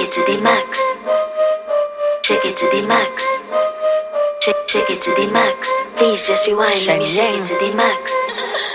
it to the max. Take it to the max. Take it to the max. Please just rewind. Let me shake it to the max.